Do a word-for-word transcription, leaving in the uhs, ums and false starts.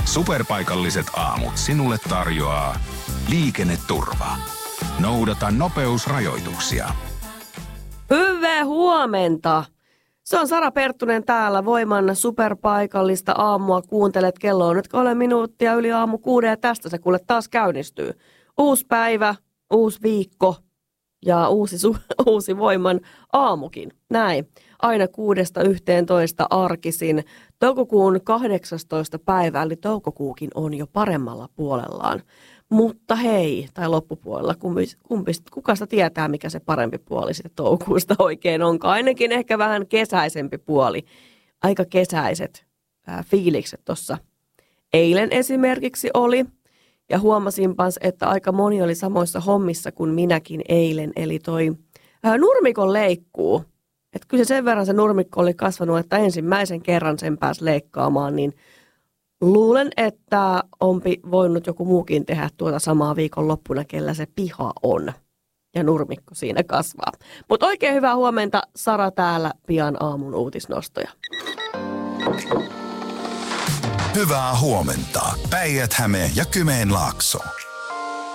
Superpaikalliset aamut sinulle tarjoaa liikenneturva. Noudata nopeusrajoituksia. Hyvää huomenta! Se on Sara Perttunen täällä Voiman superpaikallista aamua. Kuuntelet, kello on nyt kolme minuuttia yli aamu kuuden ja tästä se kuule taas käynnistyy. Uusi päivä, uusi viikko ja uusi, su- uusi Voiman aamukin. Näin. Aina kuudesta yhteentoista arkisin. Toukokuun kahdeksastoista päivä, eli toukokuukin on jo paremmalla puolellaan. Mutta hei, tai loppupuolella, kumpi, kumpi, kuka sitä tietää, mikä se parempi puoli sitten toukokuusta oikein onkaan. Ainakin ehkä vähän kesäisempi puoli. Aika kesäiset ää, fiilikset tuossa eilen esimerkiksi oli. Ja huomasinpas, että aika moni oli samoissa hommissa kuin minäkin eilen. Eli toi ää, nurmikon leikkuu. Että kyllä se sen verran se nurmikko oli kasvanut, että ensimmäisen kerran sen pääsi leikkaamaan, niin luulen, että onpi voinut joku muukin tehdä tuota samaa viikonloppuna, kellä se piha on. Ja nurmikko siinä kasvaa. Mutta oikein hyvää huomenta, Sara täällä, pian aamun uutisnostoja. Hyvää huomenta. Päijät-Häme ja Kymenlaakso.